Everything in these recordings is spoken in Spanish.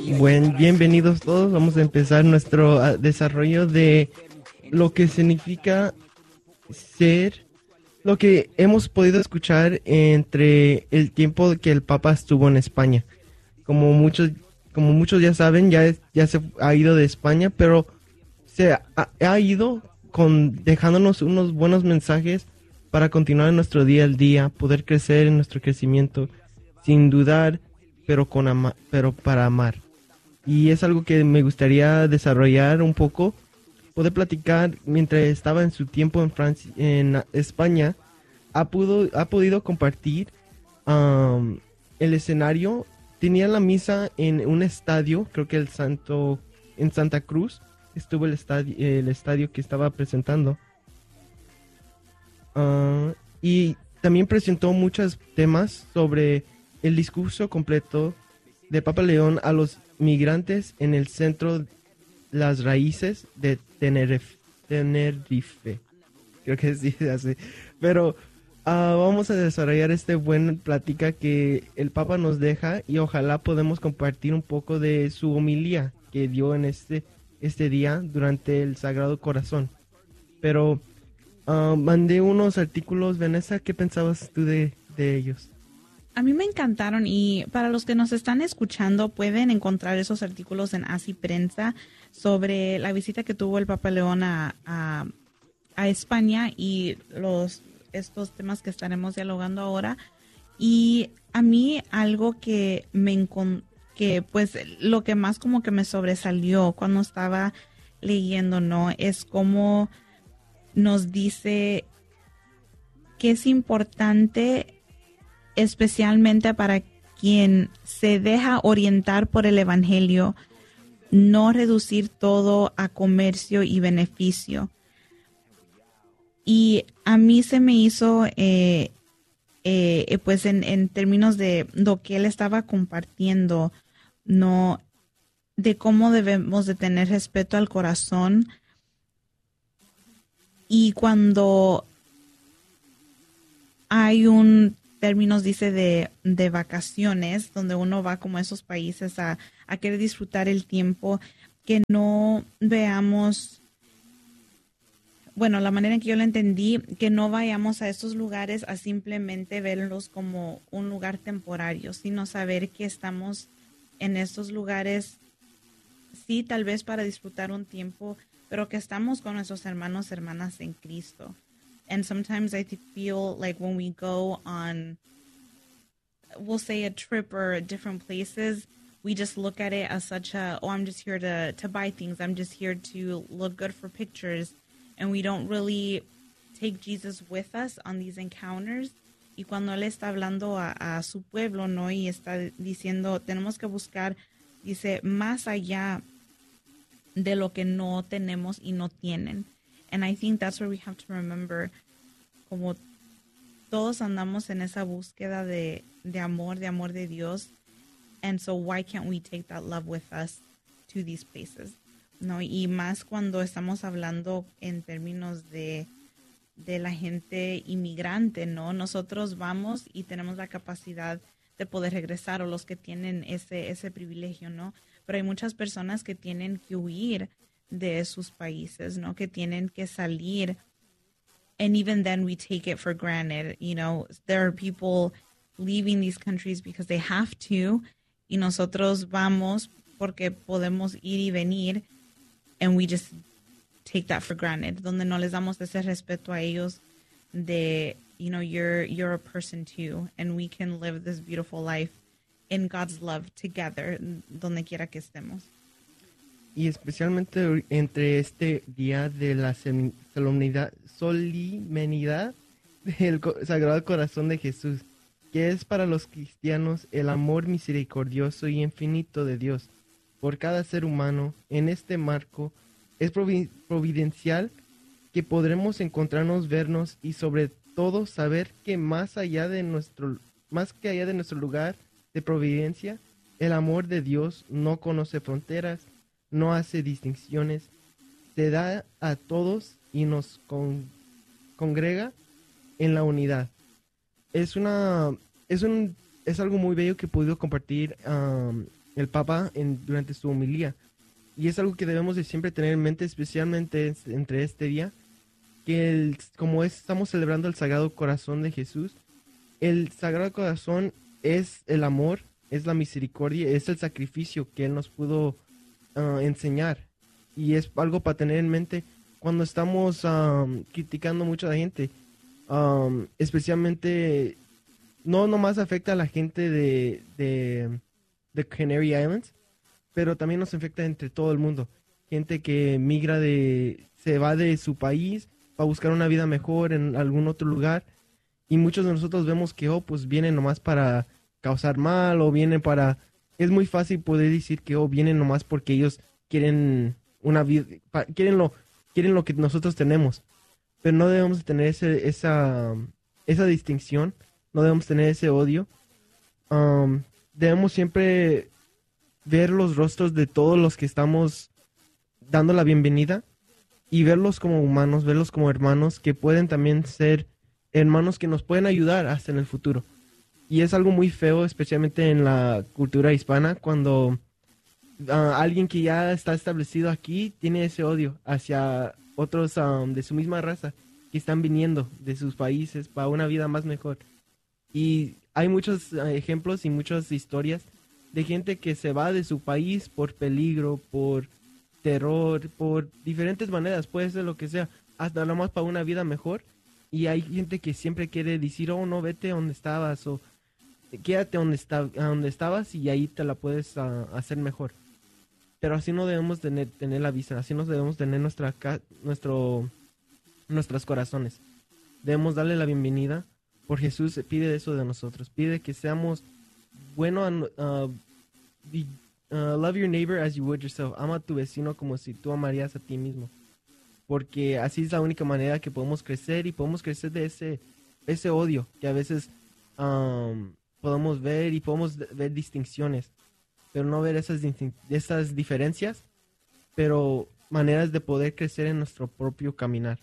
Bienvenidos todos. Vamos a empezar nuestro desarrollo de lo que significa ser, lo que hemos podido escuchar entre el tiempo que el Papa estuvo en España. Como muchos, como muchos ya saben, ya se ha ido de España, pero ha ido dejándonos unos buenos mensajes para continuar en nuestro día al día, poder crecer en nuestro crecimiento, sin dudar, pero para amar. Y es algo que me gustaría desarrollar un poco, poder platicar mientras estaba en su tiempo en Francia, en España, ha podido compartir el escenario. Tenía la misa en un estadio, creo que en Santa Cruz estuvo el estadio que estaba presentando. Y también presentó muchos temas sobre el discurso completo de Papa León a los migrantes en el centro, las raíces de Tenerife. Creo que sí se hace. Pero vamos a desarrollar este buen plática que el Papa nos deja y ojalá podamos compartir un poco de su homilía que dio en este día durante el Sagrado Corazón. Pero mandé unos artículos. Vanessa, ¿qué pensabas tú de ellos? A mí me encantaron y para los que nos están escuchando pueden encontrar esos artículos en Así Prensa sobre la visita que tuvo el Papa León a España y estos temas que estaremos dialogando ahora. Y a mí algo que pues lo que más como que me sobresalió cuando estaba leyendo, ¿no? Es cómo nos dice que es importante, especialmente para quien se deja orientar por el evangelio, no reducir todo a comercio y beneficio. Y a mí se me hizo, pues en términos de lo que él estaba compartiendo, no, de cómo debemos de tener respeto al corazón. Y cuando hay términos dice de vacaciones, donde uno va como a esos países a querer disfrutar el tiempo, que no veamos, bueno, la manera en que yo lo entendí, que no vayamos a estos lugares a simplemente verlos como un lugar temporario, sino saber que estamos en estos lugares, sí, tal vez para disfrutar un tiempo, pero que estamos con nuestros hermanos, hermanas en Cristo. And sometimes I feel like when we go on, we'll say a trip or different places, we just look at it as such I'm just here to buy things. I'm just here to look good for pictures. And we don't really take Jesus with us on these encounters. Y cuando él está hablando a su pueblo, ¿no? Y está diciendo, tenemos que buscar, dice, más allá de lo que no tenemos y no tienen. And I think that's where we have to remember, como todos andamos en esa búsqueda de amor de Dios. And so why can't we take that love with us to these places? No, y más cuando estamos hablando en términos de la gente inmigrante, ¿no? Nosotros vamos y tenemos la capacidad de poder regresar, o los que tienen ese privilegio, ¿no? Pero hay muchas personas que tienen que huir de sus países, ¿no? Que tienen que salir. And even then we take it for granted, you know. There are people leaving these countries because they have to, y nosotros vamos porque podemos ir y venir, and we just take that for granted, donde no les damos ese respeto a ellos de, you know, you're a person too, and we can live this beautiful life in God's love together, donde quiera que estemos. Y especialmente entre este día de la solemnidad del Sagrado Corazón de Jesús, que es para los cristianos el amor misericordioso y infinito de Dios por cada ser humano. En este marco es providencial que podremos encontrarnos, vernos y sobre todo saber que más que allá de nuestro lugar de providencia, el amor de Dios no conoce fronteras, no hace distinciones, se da a todos y nos congrega en la unidad. Es algo muy bello que he podido compartir el Papa durante su homilía. Y es algo que debemos de siempre tener en mente, especialmente entre este día, que estamos celebrando el Sagrado Corazón de Jesús, el Sagrado Corazón es el amor, es la misericordia, es el sacrificio que Él nos pudo enseñar. Y es algo para tener en mente cuando estamos criticando mucho a la gente. Especialmente, no nomás afecta a la gente de Canary Islands, pero también nos afecta entre todo el mundo. Gente que se va de su país para buscar una vida mejor en algún otro lugar. Y muchos de nosotros vemos que, pues vienen nomás para causar mal o vienen para... Es muy fácil poder decir que, vienen nomás porque ellos quieren una vida, quieren lo que nosotros tenemos. Pero no debemos tener esa distinción, no debemos tener ese odio. Debemos siempre ver los rostros de todos los que estamos dando la bienvenida y verlos como humanos, verlos como hermanos que pueden también ser hermanos que nos pueden ayudar hasta en el futuro. Y es algo muy feo, especialmente en la cultura hispana, cuando alguien que ya está establecido aquí tiene ese odio hacia otros de su misma raza que están viniendo de sus países para una vida más mejor. Y hay muchos ejemplos y muchas historias de gente que se va de su país por peligro, por terror, por diferentes maneras, puede ser lo que sea, hasta nomás para una vida mejor. Y hay gente que siempre quiere decir, no, vete donde estabas, o quédate donde estabas y ahí te la puedes hacer mejor. Pero así no debemos tener la vista, así no debemos tener nuestros corazones. Debemos darle la bienvenida, por Jesús pide eso de nosotros, pide que seamos buenos, love your neighbor as you would yourself, ama a tu vecino como si tú amarías a ti mismo. Porque así es la única manera que podemos crecer y podemos crecer de ese odio que a veces podemos ver y podemos ver distinciones, pero no ver esas diferencias, pero maneras de poder crecer en nuestro propio caminar.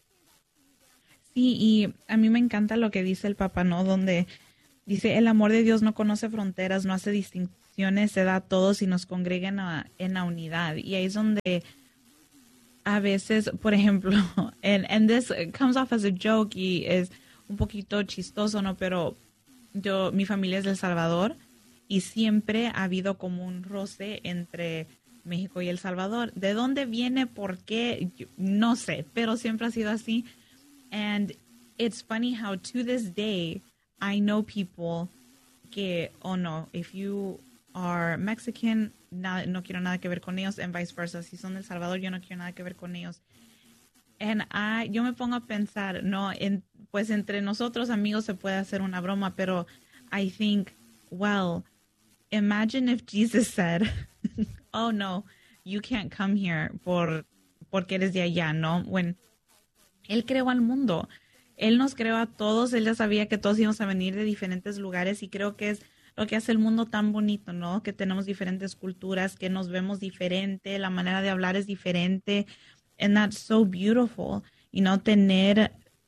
Sí, y a mí me encanta lo que dice el Papa, ¿no? Donde dice, el amor de Dios no conoce fronteras, no hace distinciones, se da a todos y nos congrega en la unidad. Y ahí es donde a veces, por ejemplo, and this comes off as a joke y es un poquito chistoso, ¿no? Pero mi familia es de El Salvador y siempre ha habido como un roce entre México y El Salvador. ¿De dónde viene? ¿Por qué? Yo no sé, pero siempre ha sido así. And it's funny how to this day I know people que, no, if you are Mexican, no quiero nada que ver con ellos, and vice versa. Si son de El Salvador, yo no quiero nada que ver con ellos. And yo me pongo a pensar, no, pues entre nosotros amigos se puede hacer una broma, pero I think, well, imagine if Jesus said, oh no, you can't come here porque eres de allá, ¿no? When Él creó al mundo, Él nos creó a todos, Él ya sabía que todos íbamos a venir de diferentes lugares y creo que es lo que hace el mundo tan bonito, ¿no? Que tenemos diferentes culturas, que nos vemos diferente, la manera de hablar es diferente, and that's so beautiful, tener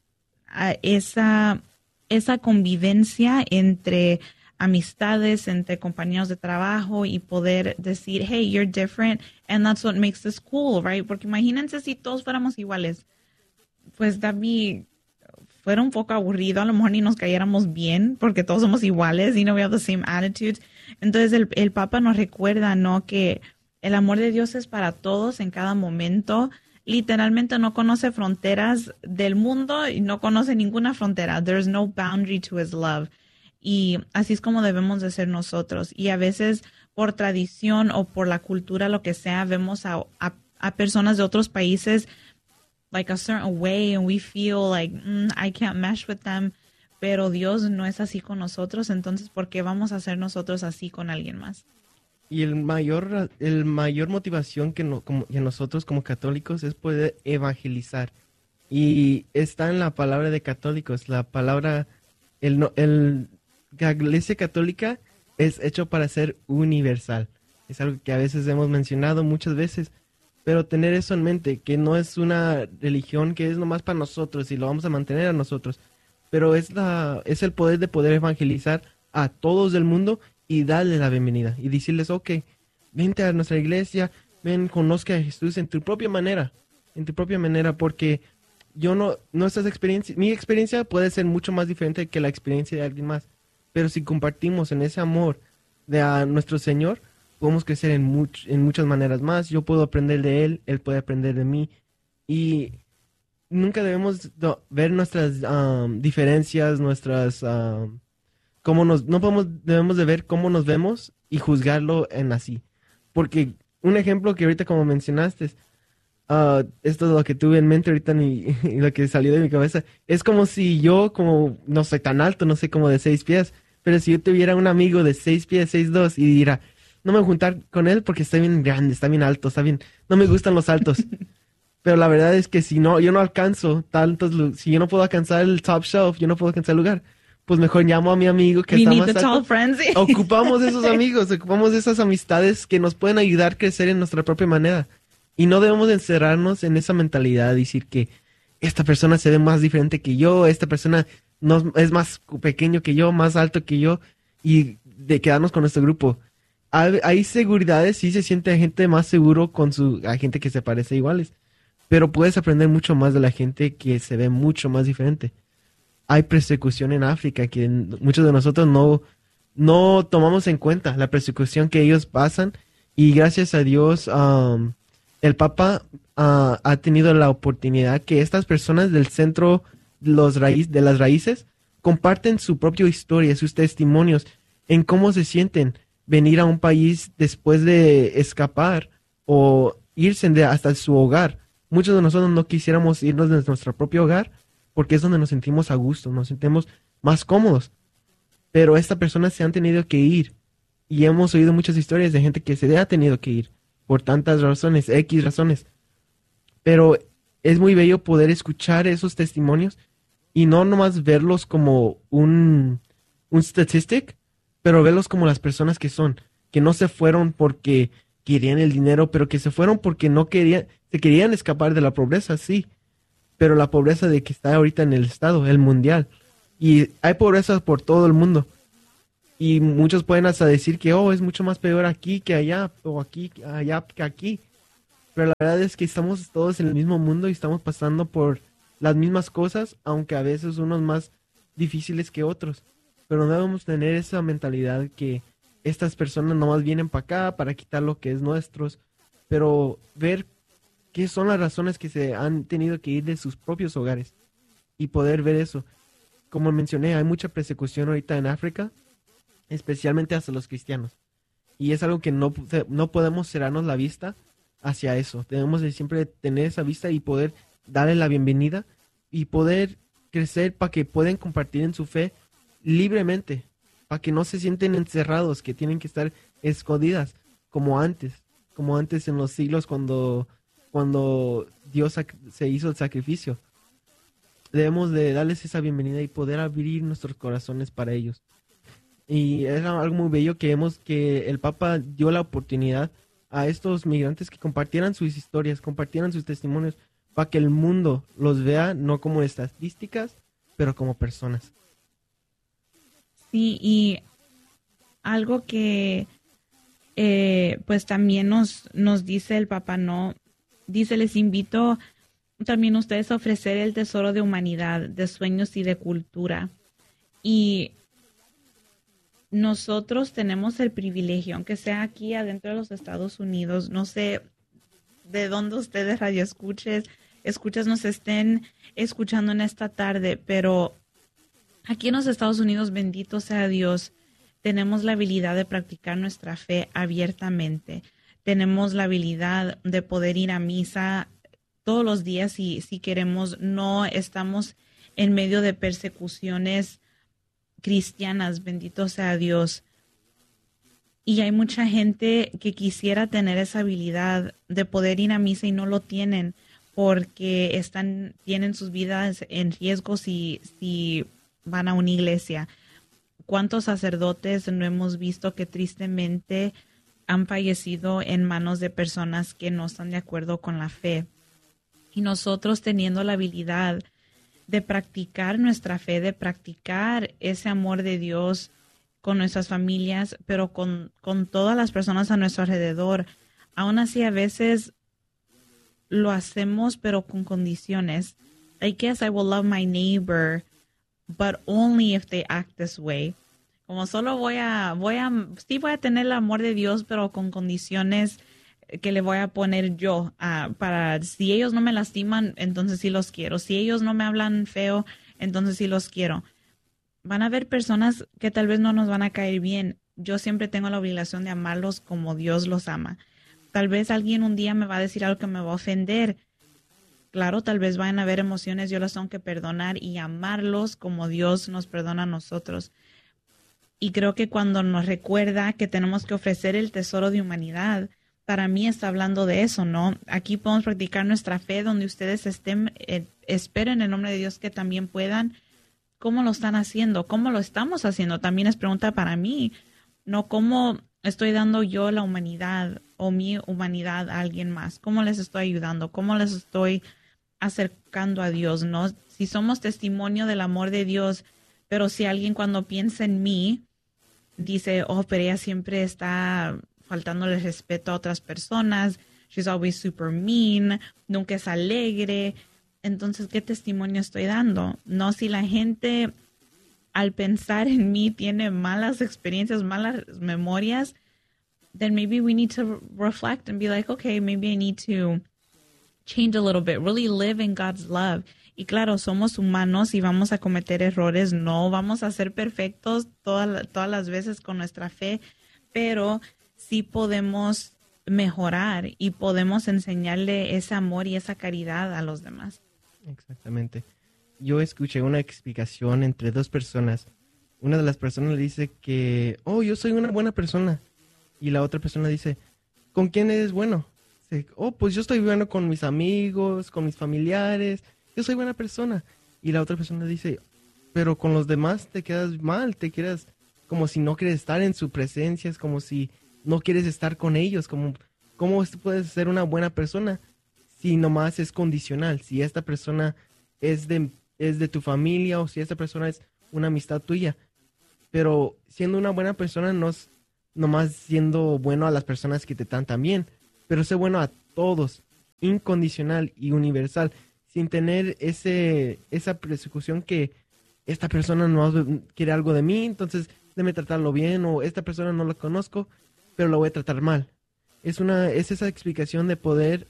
esa convivencia entre amistades, entre compañeros de trabajo y poder decir, hey, you're different, and that's what makes this cool, right? Porque imagínense si todos fuéramos iguales, pues David fuera un poco aburrido, a lo mejor ni nos cayéramos bien porque todos somos iguales, we have the same attitudes. Entonces el Papa nos recuerda, ¿no? Que el amor de Dios es para todos en cada momento. Literalmente no conoce fronteras del mundo y no conoce ninguna frontera. There's no boundary to his love. Y así es como debemos de ser nosotros. Y a veces por tradición o por la cultura, lo que sea, vemos a personas de otros países like a certain way and we feel like I can't mesh with them, pero Dios no es así con nosotros, entonces ¿por qué vamos a ser nosotros así con alguien más? Y el mayor motivación que nosotros como católicos es poder evangelizar. Y está en la palabra de católicos, la palabra, la Iglesia Católica es hecho para ser universal. Es algo que a veces hemos mencionado muchas veces, pero tener eso en mente, que no es una religión que es nomás para nosotros y lo vamos a mantener a nosotros, pero es el poder de poder evangelizar a todos del mundo y darle la bienvenida y decirles, ok, vente a nuestra iglesia, ven, conozca a Jesús en tu propia manera, porque nuestras experiencias, mi experiencia puede ser mucho más diferente que la experiencia de alguien más, pero si compartimos en ese amor de a nuestro Señor, podemos crecer en muchas maneras más. Yo puedo aprender de Él puede aprender de mí, y nunca debemos ver nuestras diferencias, nuestras no podemos, debemos de ver cómo nos vemos y juzgarlo en así. Porque un ejemplo que ahorita como mencionaste, esto es lo que tuve en mente ahorita y lo que salió de mi cabeza, es como si yo, como no soy tan alto, no sé, como de 6 pies, pero si yo tuviera un amigo de 6 pies, 6'2", y dirá, no me voy a juntar con él porque está bien grande, está bien alto, está bien, no me gustan los altos. Pero la verdad es que si no, yo no alcanzo si yo no puedo alcanzar el top shelf, yo no puedo alcanzar el lugar, pues mejor llamo a mi amigo que We está need más the alto. tall friends. Ocupamos esos amigos, ocupamos esas amistades que nos pueden ayudar a crecer en nuestra propia manera. Y no debemos de encerrarnos en esa mentalidad de decir que esta persona se ve más diferente que yo, esta persona no, es más pequeño que yo, más alto que yo, y de quedarnos con nuestro grupo. Hay seguridades, sí se siente gente más seguro a gente que se parece iguales, pero puedes aprender mucho más de la gente que se ve mucho más diferente. Hay persecución en África que muchos de nosotros no tomamos en cuenta la persecución que ellos pasan, y gracias a Dios el Papa ha tenido la oportunidad que estas personas del centro de las raíces comparten su propia historia, sus testimonios en cómo se sienten venir a un país después de escapar o irse hasta su hogar. Muchos de nosotros no quisiéramos irnos de nuestro propio hogar porque es donde nos sentimos a gusto, nos sentimos más cómodos. Pero estas personas se han tenido que ir, y hemos oído muchas historias de gente que se ha tenido que ir por tantas razones, X razones. Pero es muy bello poder escuchar esos testimonios y no nomás verlos como un statistic, pero verlos como las personas que son, que no se fueron porque querían el dinero, pero que se fueron porque se querían escapar de la pobreza, sí, pero la pobreza de que está ahorita en el estado, el mundial. Y hay pobreza por todo el mundo. Y muchos pueden hasta decir que, es mucho más peor aquí que allá, o aquí, allá que aquí. Pero la verdad es que estamos todos en el mismo mundo y estamos pasando por las mismas cosas, aunque a veces unos más difíciles que otros. Pero no debemos tener esa mentalidad que estas personas nomás vienen para acá para quitar lo que es nuestros, pero ver qué son las razones que se han tenido que ir de sus propios hogares y poder ver eso. Como mencioné, hay mucha persecución ahorita en África, especialmente hacia los cristianos. Y es algo que no podemos cerrarnos la vista hacia eso. Debemos de siempre tener esa vista y poder darle la bienvenida y poder crecer para que puedan compartir en su fe libremente, para que no se sienten encerrados, que tienen que estar escondidas como antes en los siglos cuando Dios se hizo el sacrificio. Debemos de darles esa bienvenida y poder abrir nuestros corazones para ellos. Y es algo muy bello que el Papa dio la oportunidad a estos migrantes que compartieran sus historias, compartieran sus testimonios, para que el mundo los vea no como estadísticas, pero como personas. Sí, y algo que pues también nos dice el Papa, ¿no? Dice, les invito también a ustedes a ofrecer el tesoro de humanidad, de sueños y de cultura. Y nosotros tenemos el privilegio, aunque sea aquí adentro de los Estados Unidos, no sé de dónde ustedes escuchas nos estén escuchando en esta tarde, pero aquí en los Estados Unidos, bendito sea Dios, tenemos la habilidad de practicar nuestra fe abiertamente. Tenemos la habilidad de poder ir a misa todos los días si queremos. No estamos en medio de persecuciones cristianas, bendito sea Dios. Y hay mucha gente que quisiera tener esa habilidad de poder ir a misa y no lo tienen porque tienen sus vidas en riesgo si van a una iglesia. ¿Cuántos sacerdotes no hemos visto que tristemente han fallecido en manos de personas que no están de acuerdo con la fe? Y nosotros teniendo la habilidad de practicar nuestra fe, de practicar ese amor de Dios con nuestras familias, pero con todas las personas a nuestro alrededor. Aún así, a veces lo hacemos, pero con condiciones. I guess I will love my neighbor, but only if they act this way. Como solo sí voy a tener el amor de Dios, pero con condiciones que le voy a poner yo, para si ellos no me lastiman, entonces sí los quiero. Si ellos no me hablan feo, entonces sí los quiero. Van a haber personas que tal vez no nos van a caer bien. Yo siempre tengo la obligación de amarlos como Dios los ama. Tal vez alguien un día me va a decir algo que me va a ofender. Claro, tal vez van a haber emociones, yo las tengo que perdonar y amarlos como Dios nos perdona a nosotros. Y creo que cuando nos recuerda que tenemos que ofrecer el tesoro de humanidad, para mí está hablando de eso, ¿no? Aquí podemos practicar nuestra fe donde ustedes estén, espero en el nombre de Dios que también puedan. ¿Cómo lo están haciendo? ¿Cómo lo estamos haciendo? También es pregunta para mí, no cómo estoy dando yo la humanidad o mi humanidad a alguien más. ¿Cómo les estoy ayudando? ¿Cómo les estoy acercando a Dios? ¿No? Si somos testimonio del amor de Dios, pero si alguien cuando piensa en mí dice, oh, pero ella siempre está faltándole respeto a otras personas, she's always super mean, nunca es alegre, entonces, ¿qué testimonio estoy dando? No, si la gente al pensar en mí tiene malas experiencias, malas memorias, then maybe we need to reflect and be like, okay, maybe I need to change a little bit, really live in God's love. Y claro, somos humanos y vamos a cometer errores, no vamos a ser perfectos todas las veces con nuestra fe, pero sí podemos mejorar y podemos enseñarle ese amor y esa caridad a los demás. Exactamente. Yo escuché una explicación entre dos personas. Una de las personas le dice que, oh, yo soy una buena persona. Y la otra persona dice, ¿con quién eres bueno? Dice, oh, pues yo estoy bueno con mis amigos, con mis familiares. Yo soy buena persona. Y la otra persona dice, pero con los demás te quedas mal, te quedas como si no quieres estar en su presencia, es como si no quieres estar con ellos, ¿cómo puedes ser una buena persona si nomás es condicional? Si esta persona es de tu familia o si esta persona es una amistad tuya. Pero siendo una buena persona no es nomás siendo bueno a las personas que te tratan bien, pero ser bueno a todos, incondicional y universal, sin tener esa persecución que esta persona no quiere algo de mí, entonces déme tratarlo bien, o esta persona no la conozco, pero lo voy a tratar mal. Es esa explicación de poder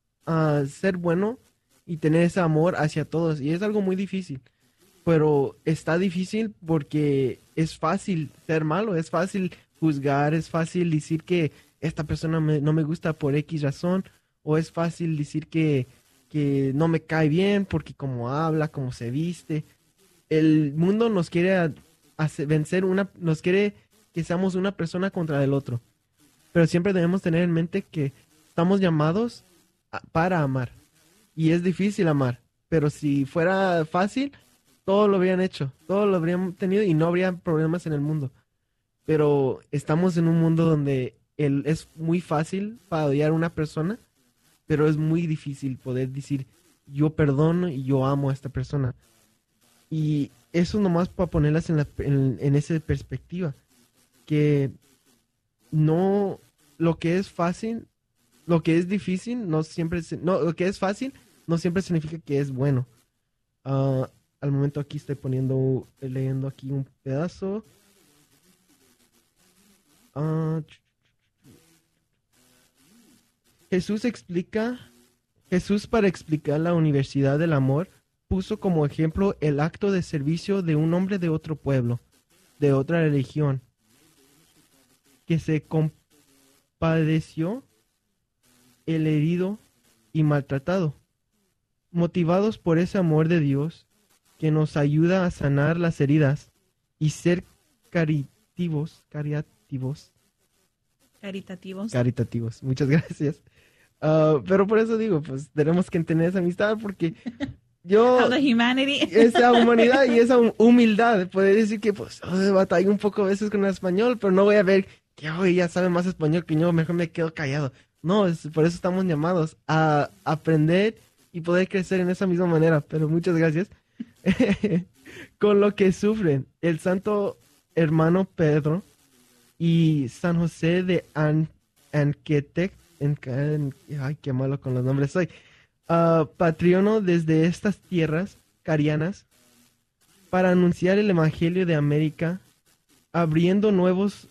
ser bueno y tener ese amor hacia todos, y es algo muy difícil, pero está difícil porque es fácil ser malo, es fácil juzgar, es fácil decir que esta persona no me gusta por X razón, o es fácil decir que no me cae bien porque como habla, como se viste. El mundo nos quiere vencer, nos quiere que seamos una persona contra el otro, pero siempre debemos tener en mente que estamos llamados para amar, y es difícil amar, pero si fuera fácil, todo lo habrían hecho, todo lo habrían tenido y no habría problemas en el mundo. Pero estamos en un mundo donde es muy fácil para odiar a una persona, pero es muy difícil poder decir yo perdono y yo amo a esta persona. Y eso nomás para ponerlas en esa perspectiva, que no, lo que es fácil, lo que es difícil, lo que es fácil no siempre significa que es bueno. Al momento aquí estoy leyendo aquí un pedazo. Jesús, para explicar la universidad del amor, puso como ejemplo el acto de servicio de un hombre de otro pueblo, de otra religión, que se compadeció el herido y maltratado. Motivados por ese amor de Dios que nos ayuda a sanar las heridas y ser caritativos. Muchas gracias. Pero por eso digo, pues tenemos que tener esa amistad, porque esa humanidad y esa humildad, poder decir que pues batallo un poco a veces con el español, pero no voy a ver que ella sabe más español que yo, mejor me quedo callado. No, por eso estamos llamados a aprender y poder crecer en esa misma manera. Pero muchas gracias. Con lo que sufren, el santo Hermano Pedro y San José de Anquetec, ay, qué malo con los nombres soy, patrono desde estas tierras carianas para anunciar el Evangelio de América, abriendo nuevos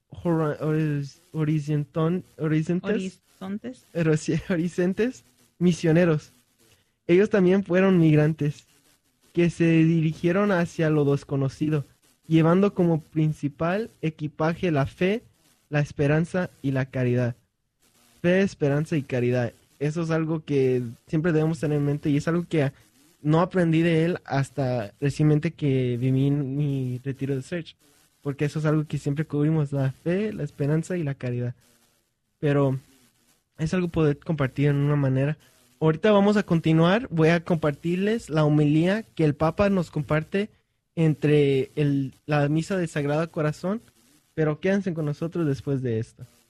horizontes misioneros. Ellos también fueron migrantes que se dirigieron hacia lo desconocido, llevando como principal equipaje la fe, la esperanza y la caridad. Fe, esperanza y caridad. Eso es algo que siempre debemos tener en mente y es algo que no aprendí de él hasta recientemente que viví en mi retiro de Search. Porque eso es algo que siempre cubrimos, la fe, la esperanza y la caridad. Pero es algo poder compartir en una manera. Ahorita vamos a continuar, voy a compartirles la homilía que el Papa nos comparte entre la misa del Sagrado Corazón, pero quédense con nosotros después de esto.